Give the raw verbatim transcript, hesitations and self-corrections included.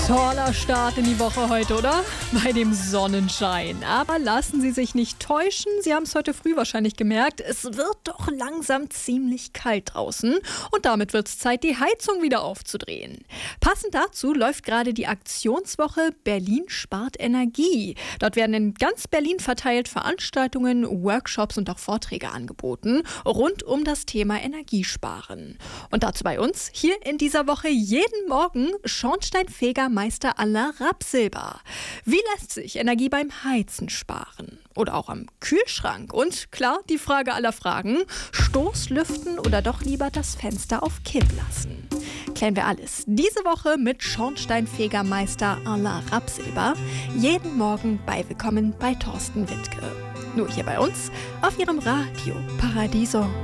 Toller Start in die Woche heute, oder? Bei dem Sonnenschein. Aber lassen Sie sich nicht täuschen. Sie haben es heute früh wahrscheinlich gemerkt. Es wird doch langsam ziemlich kalt draußen. Und damit wird es Zeit, die Heizung wieder aufzudrehen. Passend dazu läuft gerade die Aktionswoche Berlin spart Energie. Dort werden in ganz Berlin verteilt Veranstaltungen, Workshops und auch Vorträge angeboten rund um das Thema Energiesparen. Und dazu bei uns hier in dieser Woche jeden Morgen Schornsteinfeger Meister Alain Rapsilber. Wie lässt sich Energie beim Heizen sparen? Oder auch am Kühlschrank? Und klar, die Frage aller Fragen, Stoßlüften oder doch lieber das Fenster auf Kipp lassen? Klären wir alles diese Woche mit Schornsteinfegermeister Alain Rapsilber. Jeden Morgen bei Willkommen bei Thorsten Wittke. Nur hier bei uns auf Ihrem Radio Paradiso.